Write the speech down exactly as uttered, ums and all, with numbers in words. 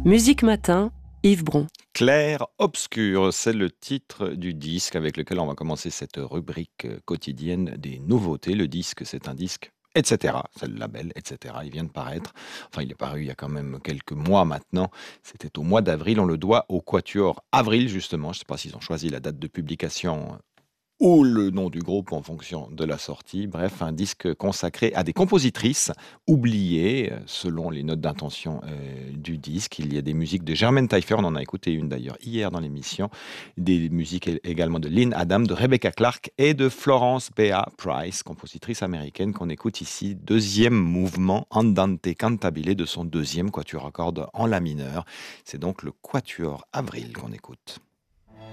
Musique Matin, Yves Bron. Clair obscur, c'est le titre du disque avec lequel on va commencer cette rubrique euh, quotidienne des nouveautés. Le disque, c'est un disque, et cetera. C'est le label, et cetera. Il vient de paraître. Enfin, il est paru il y a quand même quelques mois maintenant. C'était au mois d'avril. On le doit au Quatuor Avril, justement. Je ne sais pas s'ils ont choisi la date de publication ou le nom du groupe en fonction de la sortie. Bref, un disque consacré à des compositrices oubliées euh, selon les notes d'intention euh, du disque. Il y a des musiques de Germaine Taillefer, on en a écouté une d'ailleurs hier dans l'émission, des musiques é- également de Lynn Adam, de Rebecca Clark et de Florence Bea Price, compositrice américaine qu'on écoute ici. Deuxième mouvement Andante cantabile de son deuxième quatuor à cordes en la mineur. C'est donc le Quatuor Avril qu'on écoute.